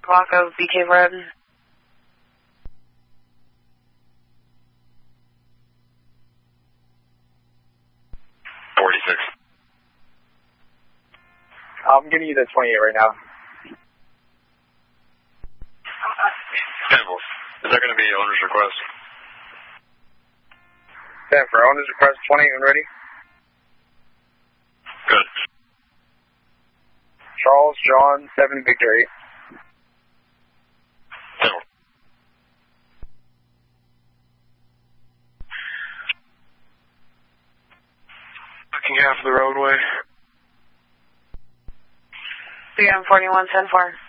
block of BK Road. 46. I'm giving you the 28 right now. 10-4. Is that going to be owner's request? 10 for owner's request, 28 when ready. Good. Charles, John, 7 Victor 8. 10-4. Looking half of the roadway. BM 41, 10-4.